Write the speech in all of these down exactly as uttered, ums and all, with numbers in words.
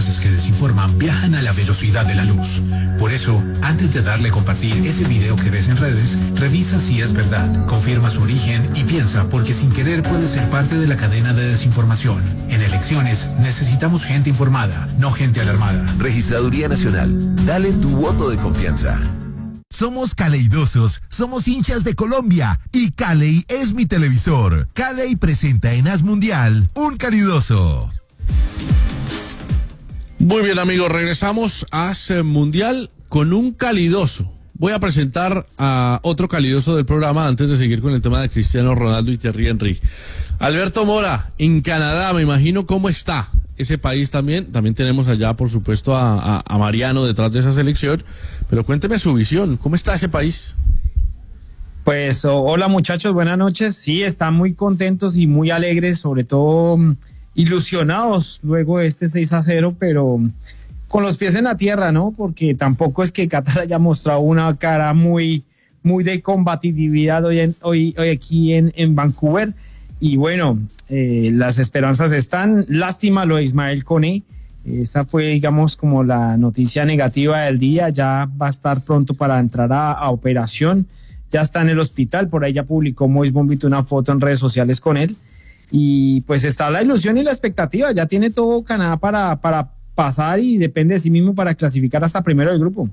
falsas que desinforman viajan a la velocidad de la luz. Por eso, antes de darle compartir ese video que ves en redes, revisa si es verdad, confirma su origen y piensa, porque sin querer puede ser parte de la cadena de desinformación. En elecciones necesitamos gente informada, no gente alarmada. Registraduría Nacional, dale tu voto de confianza. Somos caleidosos, somos hinchas de Colombia y Caley es mi televisor. Caley presenta en As Mundial un calidoso. Muy bien, amigos, regresamos a As Mundial con un calidoso. Voy a presentar a otro calidoso del programa antes de seguir con el tema de Cristiano Ronaldo y Thierry Henry. Alberto Mora, en Canadá, me imagino cómo está ese país también. También tenemos allá, por supuesto, a, a, a Mariano detrás de esa selección. Pero cuénteme su visión, ¿cómo está ese país? Pues oh, hola muchachos, buenas noches. Sí, están muy contentos y muy alegres, sobre todo um, ilusionados luego de este seis a cero, pero con los pies en la tierra, ¿no? Porque tampoco es que Qatar haya mostrado una cara muy, muy de combatividad hoy, en, hoy, hoy aquí en, en Vancouver. Y bueno, eh, las esperanzas están. Lástima lo de Ismael Koné. Esa fue, digamos, como la noticia negativa del día. Ya va a estar pronto para entrar a, a operación. Ya está en el hospital. Por ahí ya publicó Mois Bombito una foto en redes sociales con él. Y pues está la ilusión y la expectativa. Ya tiene todo Canadá para, para pasar y depende de sí mismo para clasificar hasta primero del grupo.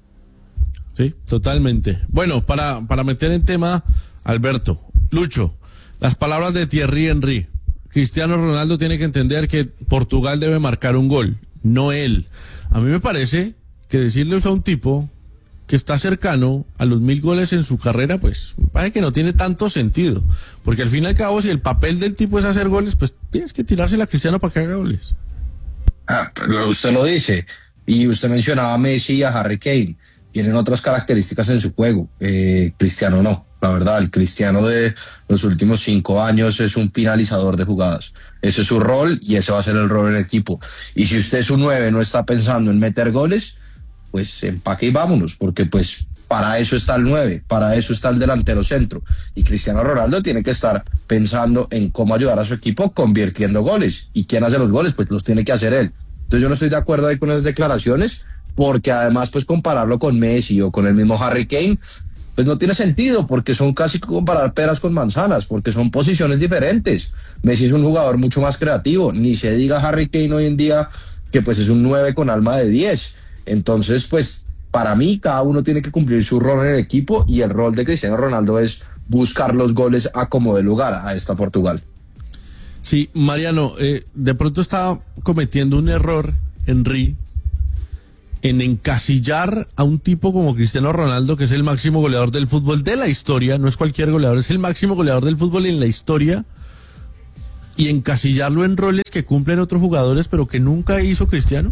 Sí, totalmente. Bueno, para, para meter en tema, Alberto, Lucho, las palabras de Thierry Henry. Cristiano Ronaldo tiene que entender que Portugal debe marcar un gol, no él. A mí me parece que decirle eso a un tipo que está cercano a los mil goles en su carrera, pues me parece que no tiene tanto sentido. Porque al fin y al cabo, si el papel del tipo es hacer goles, pues tienes que tirársela a Cristiano para que haga goles. Ah, pero usted lo dice. Y usted mencionaba a Messi y a Harry Kane. Tienen otras características en su juego. Eh, Cristiano no. La verdad, el Cristiano de los últimos cinco años es un finalizador de jugadas. Ese es su rol y ese va a ser el rol del equipo. Y si usted es un nueve, no está pensando en meter goles, pues empaque y vámonos, porque pues para eso está el nueve, para eso está el delantero centro. Y Cristiano Ronaldo tiene que estar pensando en cómo ayudar a su equipo convirtiendo goles. ¿Y quién hace los goles? Pues los tiene que hacer él. Entonces yo no estoy de acuerdo ahí con esas declaraciones, porque además pues compararlo con Messi o con el mismo Harry Kane, pues no tiene sentido, porque son casi comparar peras con manzanas, porque son posiciones diferentes. Messi es un jugador mucho más creativo, ni se diga Harry Kane hoy en día, que pues es un nueve con alma de diez. Entonces, pues, para mí, cada uno tiene que cumplir su rol en el equipo, y el rol de Cristiano Ronaldo es buscar los goles a como de lugar a esta Portugal. Sí, Mariano, eh, de pronto está cometiendo un error, Henry, en encasillar a un tipo como Cristiano Ronaldo, que es el máximo goleador del fútbol de la historia, no es cualquier goleador, es el máximo goleador del fútbol en la historia, y encasillarlo en roles que cumplen otros jugadores, pero que nunca hizo Cristiano.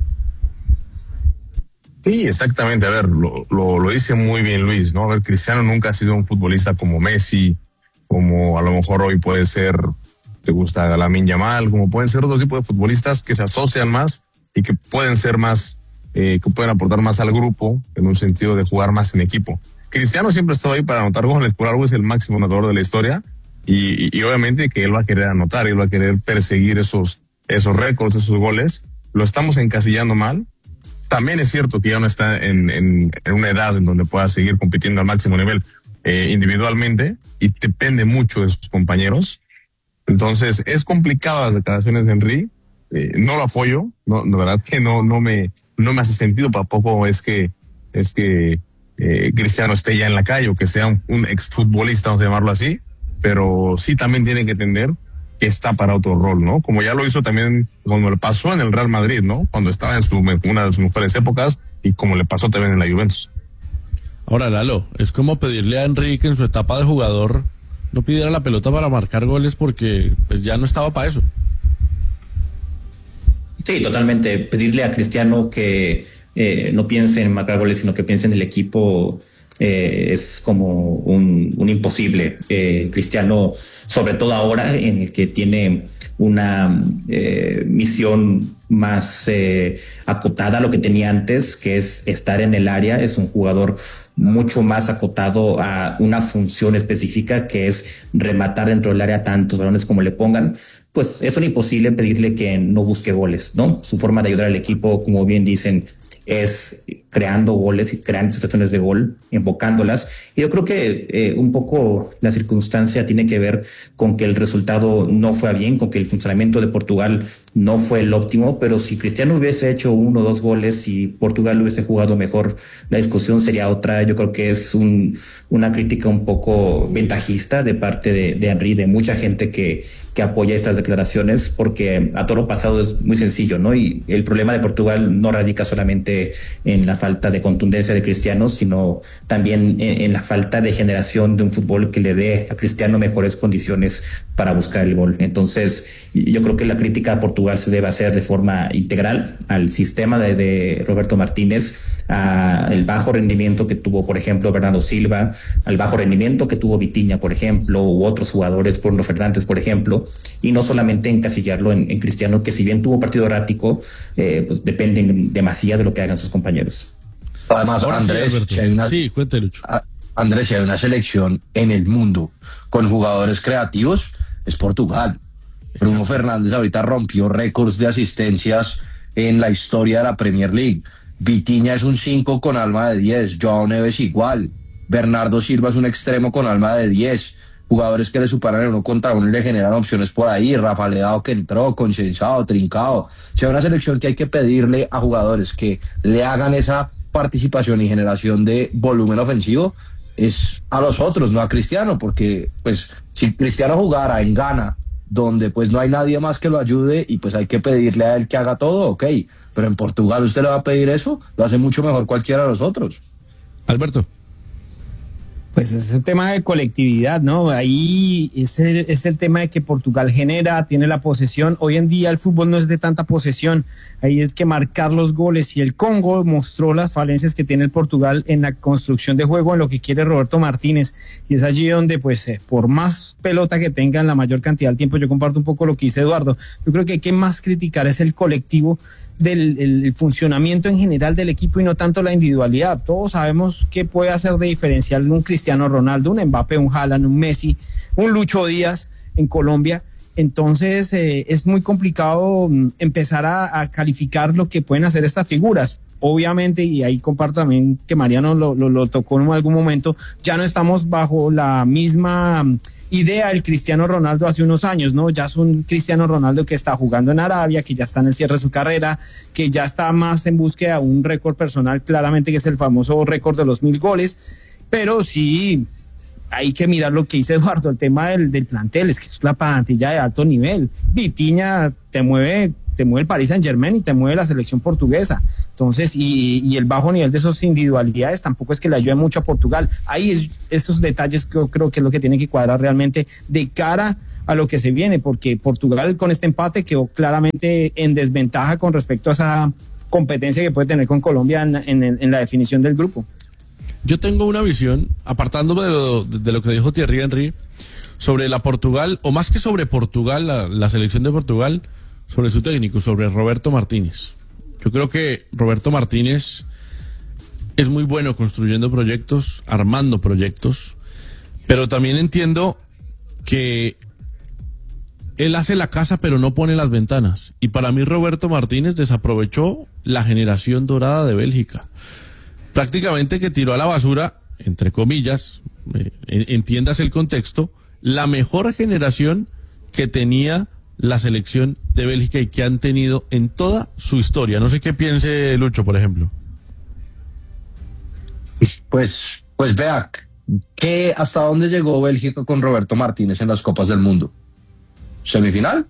Sí, exactamente. A ver, lo, lo, lo dice muy bien Luis, ¿no? A ver, Cristiano nunca ha sido un futbolista como Messi, como a lo mejor hoy puede ser, te gusta Lamine Yamal, como pueden ser otro tipo de futbolistas que se asocian más y que pueden ser más, eh, que pueden aportar más al grupo en un sentido de jugar más en equipo. Cristiano siempre ha estado ahí para anotar goles, por algo es el máximo anotador de la historia, y, y, y obviamente que él va a querer anotar, él va a querer perseguir esos, esos récords, esos goles. Lo estamos encasillando mal. También es cierto que ya no está en, en, en una edad en donde pueda seguir compitiendo al máximo nivel eh, individualmente, y depende mucho de sus compañeros. Entonces es complicado las declaraciones de Henry, eh, no lo apoyo, no, de verdad que no, no me, no me hace sentido. Tampoco es que, es que eh, Cristiano esté ya en la calle o que sea un, un exfutbolista, vamos a llamarlo así, pero sí también tiene que entender que está para otro rol, ¿no? Como ya lo hizo también cuando le pasó en el Real Madrid, ¿no? Cuando estaba en su, una de sus mejores épocas, y como le pasó también en la Juventus. Ahora, Lalo, es como pedirle a Henry que en su etapa de jugador no pidiera la pelota para marcar goles, porque pues ya no estaba para eso. Sí, totalmente. Pedirle a Cristiano que eh, no piense en marcar goles, sino que piense en el equipo, eh, es como un, un imposible. Eh, Cristiano, sobre todo ahora en el que tiene una eh, misión más eh, acotada a lo que tenía antes, que es estar en el área, es un jugador mucho más acotado a una función específica, que es rematar dentro del área tantos balones como le pongan. pues es un imposible pedirle que no busque goles, ¿no? Su forma de ayudar al equipo, como bien dicen, es creando goles y creando situaciones de gol, invocándolas. Y yo creo que eh, un poco la circunstancia tiene que ver con que el resultado no fue bien, con que el funcionamiento de Portugal no fue el óptimo, pero si Cristiano hubiese hecho uno o dos goles y Portugal hubiese jugado mejor, la discusión sería otra. Yo creo que es un, una crítica un poco ventajista de parte de, de Henry, de mucha gente que, que apoya estas declaraciones, porque a todo lo pasado es muy sencillo, ¿no? Y el problema de Portugal no radica solamente en la falta de contundencia de Cristiano, sino también en, en la falta de generación de un fútbol que le dé a Cristiano mejores condiciones para buscar el gol. Entonces, yo creo que la crítica a Portugal se debe hacer de forma integral al sistema de, de Roberto Martínez, al bajo rendimiento que tuvo, por ejemplo, Bernardo Silva, al bajo rendimiento que tuvo Vitinha, por ejemplo, u otros jugadores, Bruno Fernández, por ejemplo, y no solamente encasillarlo en, en Cristiano, que si bien tuvo partido errático, eh, pues dependen demasiado de lo que hagan sus compañeros. Además, Ahora Andrés, sí, si hay una, sí, cuente, Lucho. a- Andrés, si hay una selección en el mundo con jugadores creativos, es Portugal. Bruno Fernández ahorita rompió récords de asistencias en la historia de la Premier League. Vitinha es un cinco con alma de diez. Joao Neves igual. Bernardo Silva es un extremo con alma de diez. Jugadores que le superan en uno contra uno y le generan opciones por ahí. Rafa Leao que entró, Consensado, Trincao. Si hay una selección que hay que pedirle a jugadores que le hagan esa participación y generación de volumen ofensivo, es a los otros, no a Cristiano, porque pues si Cristiano jugara en Ghana, donde pues no hay nadie más que lo ayude y pues hay que pedirle a él que haga todo, ok, pero en Portugal usted le va a pedir eso, lo hace mucho mejor cualquiera de los otros. Alberto. Pues es el tema de colectividad, ¿no? Ahí es el, es el tema de que Portugal genera, tiene la posesión. Hoy en día el fútbol no es de tanta posesión. Ahí es que marcar los goles. Y el Congo mostró las falencias que tiene el Portugal en la construcción de juego, en lo que quiere Roberto Martínez. Y es allí donde, pues, eh, por más pelota que tengan la mayor cantidad de tiempo, yo comparto un poco lo que dice Eduardo. Yo creo que hay que más criticar es el colectivo del el funcionamiento en general del equipo y no tanto la individualidad. Todos sabemos qué puede hacer de diferencial un Cristiano Ronaldo, un Mbappé, un Haaland, un Messi, un Lucho Díaz en Colombia. Entonces eh, es muy complicado mm, empezar a, a calificar lo que pueden hacer estas figuras. Obviamente, y ahí comparto también que Mariano lo, lo, lo tocó en algún momento, ya no estamos bajo la misma mm, idea del Cristiano Ronaldo hace unos años, ¿no? Ya es un Cristiano Ronaldo que está jugando en Arabia, que ya está en el cierre de su carrera, que ya está más en búsqueda de un récord personal, claramente que es el famoso récord de los mil goles, pero sí hay que mirar lo que dice Eduardo, el tema del, del plantel, es que es la plantilla de alto nivel. Vitinha te mueve, te mueve el Paris Saint-Germain y te mueve la selección portuguesa. Entonces, y, y el bajo nivel de esas individualidades tampoco es que le ayude mucho a Portugal. Ahí es, esos detalles que yo creo que es lo que tiene que cuadrar realmente de cara a lo que se viene, porque Portugal con este empate quedó claramente en desventaja con respecto a esa competencia que puede tener con Colombia en, en, en la definición del grupo. Yo tengo una visión, apartándome de lo, de lo que dijo Thierry Henry, sobre la Portugal, o más que sobre Portugal, la, la selección de Portugal, sobre su técnico, sobre Roberto Martínez. Yo creo que Roberto Martínez es muy bueno construyendo proyectos, armando proyectos, pero también entiendo que él hace la casa pero no pone las ventanas. Y para mí Roberto Martínez desaprovechó la generación dorada de Bélgica. Prácticamente que tiró a la basura, entre comillas, eh, entiendas el contexto, la mejor generación que tenía la selección de Bélgica y que han tenido en toda su historia. No sé qué piense Lucho, por ejemplo. Pues, pues vea, ¿qué, ¿hasta dónde llegó Bélgica con Roberto Martínez en las Copas del Mundo? ¿Semifinal?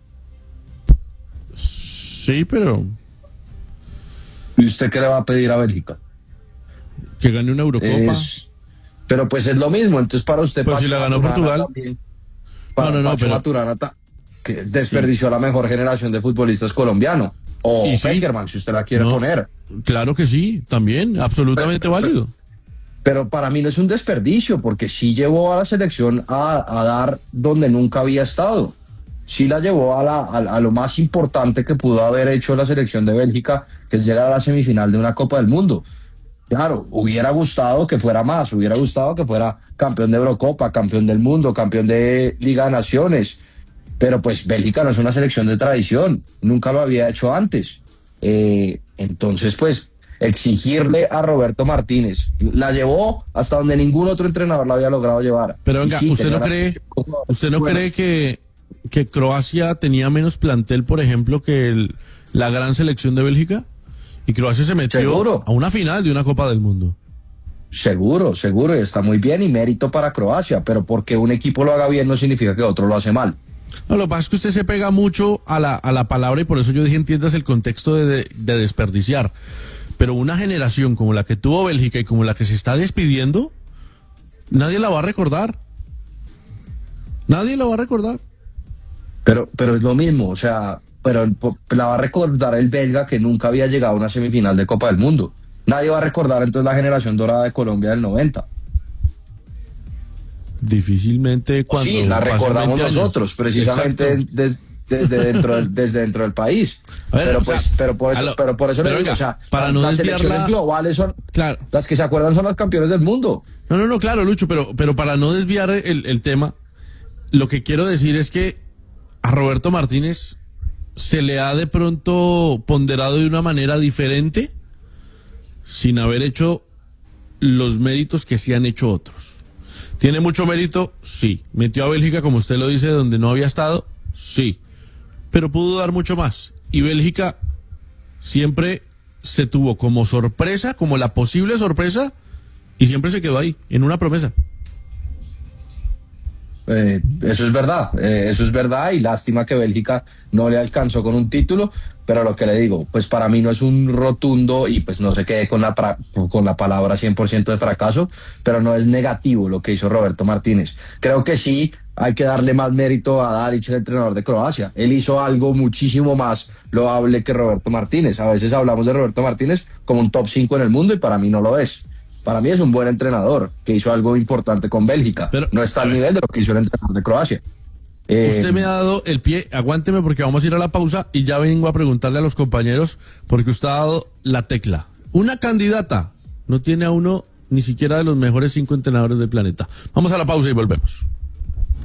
Sí, pero... ¿Y usted qué le va a pedir a Bélgica? Que gane una Eurocopa. Es, pero pues es lo mismo, entonces para usted... Pues Pacho si la ganó Maturana Portugal. También, para No, no, no, Pacho pero- Maturana ta- que desperdició la mejor generación de futbolistas colombianos. O Y sí. Peckerman, si usted la quiere No, poner. Claro que sí, también, absolutamente Pero- pero- válido. Pero para mí no es un desperdicio, porque sí llevó a la selección a, a dar donde nunca había estado. Sí la llevó a, la, a, a lo más importante que pudo haber hecho la selección de Bélgica, que es llegar a la semifinal de una Copa del Mundo. Claro, hubiera gustado que fuera más, hubiera gustado que fuera campeón de Eurocopa, campeón del mundo, campeón de Liga de Naciones. pero pues Bélgica no es una selección de tradición, nunca lo había hecho antes. Eh, entonces, pues, exigirle a Roberto Martínez, la llevó hasta donde ningún otro entrenador la había logrado llevar. Pero venga, sí, ¿usted no tenía cree, una- usted no buenas. cree que, que Croacia tenía menos plantel, por ejemplo, que el- la gran selección de Bélgica? Y Croacia se metió Seguro. a una final de una Copa del Mundo. Seguro, seguro, y está muy bien y mérito para Croacia, pero porque un equipo lo haga bien no significa que otro lo hace mal. No, lo que pasa es que usted se pega mucho a la, a la palabra y por eso yo dije entiendas el contexto de, de, de desperdiciar. Pero una generación como la que tuvo Bélgica y como la que se está despidiendo, nadie la va a recordar. Nadie la va a recordar. Pero, pero es lo mismo, o sea, pero po- la va a recordar el belga que nunca había llegado a una semifinal de Copa del Mundo. Nadie va a recordar entonces la generación dorada de Colombia del noventa. Difícilmente cuando Sí, la pasen recordamos veinte años. nosotros, precisamente Exacto. des- desde dentro del, desde dentro del país. A ver, pero o sea, pues, pero por a eso, lo- pero por eso pero le digo, venga, o sea, para la- no las desviar selecciones la- globales son Claro. las que se acuerdan son las campeones del mundo. No, no, no, claro, Lucho, pero, pero para no desviar el, el tema, lo que quiero decir es que a Roberto Martínez se le ha de pronto ponderado de una manera diferente sin haber hecho los méritos que sí han hecho otros. ¿Tiene mucho mérito? Sí. ¿Metió a Bélgica, como usted lo dice, donde no había estado? Sí. Pero pudo dar mucho más. Y Bélgica siempre se tuvo como sorpresa, como la posible sorpresa, y siempre se quedó ahí, en una promesa. Eh, eso es verdad, eh, eso es verdad y lástima que Bélgica no le alcanzó con un título, pero lo que le digo, pues para mí no es un rotundo y pues no se quede con la, pra- con la palabra cien por ciento de fracaso, pero no es negativo lo que hizo Roberto Martínez. Creo que sí hay que darle más mérito a Dalic, el entrenador de Croacia. Él hizo algo muchísimo más loable que Roberto Martínez. A veces hablamos de Roberto Martínez como un top cinco en el mundo y para mí no lo es. Para mí es un buen entrenador que hizo algo importante con Bélgica. Pero- no está al nivel de lo que hizo el entrenador de Croacia. Eh, Usted me ha dado el pie, aguánteme porque vamos a ir a la pausa y ya vengo a preguntarle a los compañeros porque usted ha dado la tecla. Una candidata no tiene a uno ni siquiera de los mejores cinco entrenadores del planeta. Vamos a la pausa y volvemos.